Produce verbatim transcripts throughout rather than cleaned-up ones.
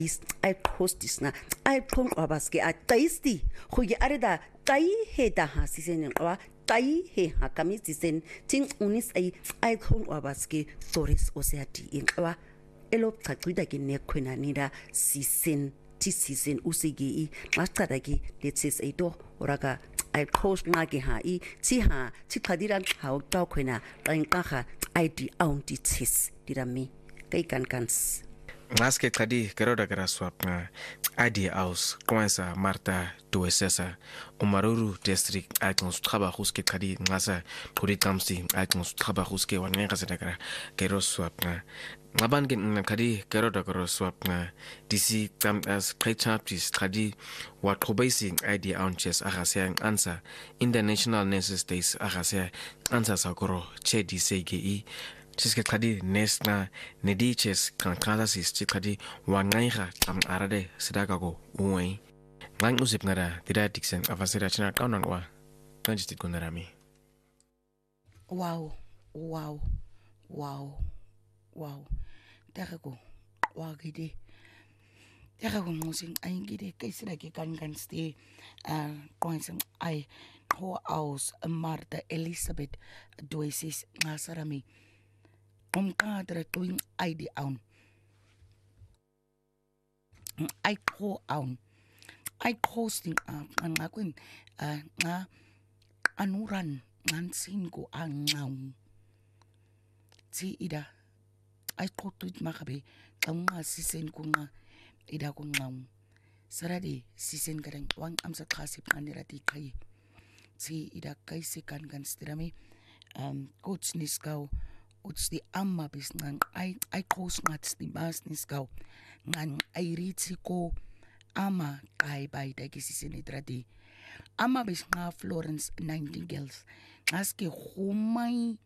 is I post this na I pon abaske a tasty khoge areda tai he da ha sisen wa tai he ha kami sisen ting unis ai I pon abaske stories osiati in wa elo chachida ke ne khwena nida sisen ti sisen usigi machada ki let's say ito oraga I post ngake ha I ti ha ti khadira ha o ta khwena ka ha I di aunti tis dirami kai kan kans Maske kadi keroda kera swap na idea aus komensa Marta Tuesesa Umaruru district aikons traba huske kadi ngasa kuri kamsi aikons traba huske wanenga sedakara kero swap na ngaban gen kadi keroda kero swap na disi tam as prechaptis kadi wat probaisi idea ounches agase answer international nurses days agase answer sakoro che di segi Chiske kadi nesna nediches kan kasasis chikadi wanaiha tam arade sidagago uwe lang usip nada tidak diksen avasira china kaunan wa kanjistit kunarami wow wow wow wow takago wa gidi takago musing ay gidi kaisira ki kan kan stay uh koinsing ay ho aus Marta Elizabeth Duesis ngasarami Om kadra tuing I di aun. I call aun. I posting up ang akin nga anuran ngan singo ang ngaw. Si ida I call tuit makabe ang nga sisen ko nga ida ko ngaw. Saradi sisen kadang wang am sa kasip nga di kay. Si ida kay sikan kan stirami um coach niskaw Uts di amma bis ngang ay ay kos ngats di bas niskaw ngan ay ritsi ko ama kay bay da kisisinitra ama bis nga Florence Nightingale ngaske humay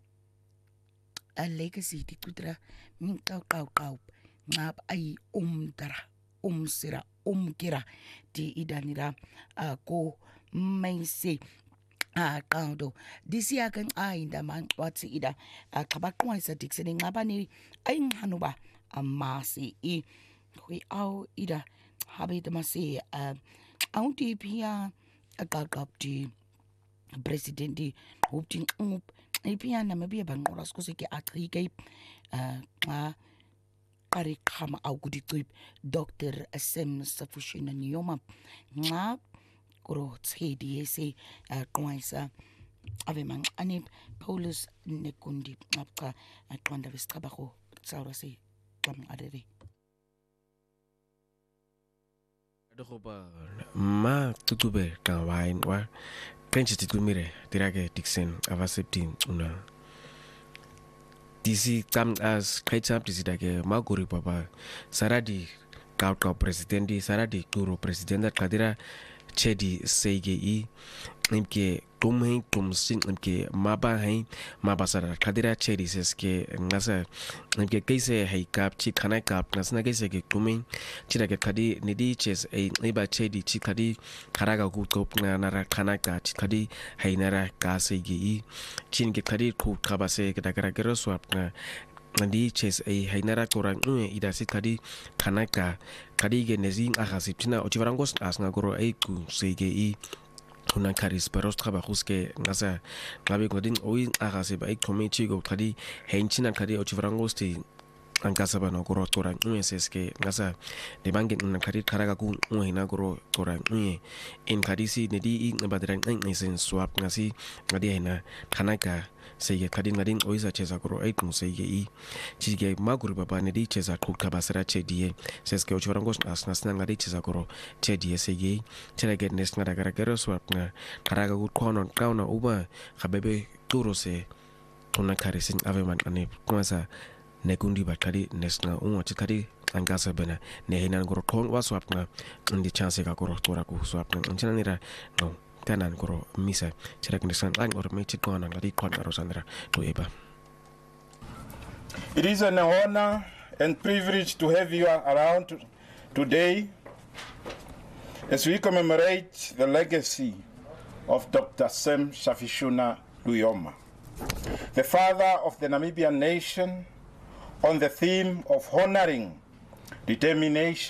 a legacy di kutra min kaw kaw kaw ngap ay umdara umsira umkira di idanira uh, ko may se Ah, kaudo. Disi akan ay daman watsi ida. Ah, kabakwa sa dikseni ngaba ni ay hanuba amasi i hui au ida habi damasi ah au di pia agagap di president di hupting up ay pia na mabia bangoras ko sige atri kay ah nga kari kama au gudi trip Doctor Sem Safushina Nioma nga Kuro tshedi ese kwaisa ave mang anip Paulus nekundi ngapka atwanda bestrabago tsaura se kam adere Adoba ma tutube kan wain wa penchi titumire dirage dixen avaseptin una disi tam as kaitap disi dage maguri papa saradi kau kau presidenti saradi turo presidenta kadira Chedi Segi Imke Tumhe Tumsin Imke Maba Hain Mabasara Kadira Chedi Seske Nasa Imke Kaise Haikap Chikana Kap Nasna Kaise Tumin Chidaka Kadi Nidi Ches a Niba Chedi Chikadi Karaga Gutop Nara Kanaka Chikadi Hainara Kasegi Chin Kadi Kut Kabase Kadakara Swap Nandi ches a hainara korang ngue idasi kadi kanaka kadi genezing akasiptina ochivarangos asnagoro a ku segi una karis peros trabajuske ngasa ngabe godin oin akasip a komichi go kadi henchina kadi ochivarangos ti angkasa bano goro torang ngue seske ngasa de bangin na kadi karaga ku ngue na goro torang ngue in kadisi nedi ing badrang ngai sen swap ngasi ngadi haina kanaka Sege kadin kadin oisa cheza kuro eight mu sege i chige maguru baba ne di cheza kuka basara chedie seske ochivarangos asnas na ngadi cheza kuro chedie sege chela get nes ngada gara gara swap na karaga gut konon kauna uba khabebe turo se tuna karisin aveman ane kumasa nekundi bakadi nes na unwa chikadi angasa bena ne hinan goro ton waswap na ndi chance ka goro tora ku swap na nchana nira no Kanan koro misa cerek nesan ang or mechit ko nang ladi kon arosandra to eba. It is an honor and privilege to have you around today as we commemorate the legacy of Doctor Sem Shafishuna Luyoma, the father of the Namibian nation, on the theme of honoring determination,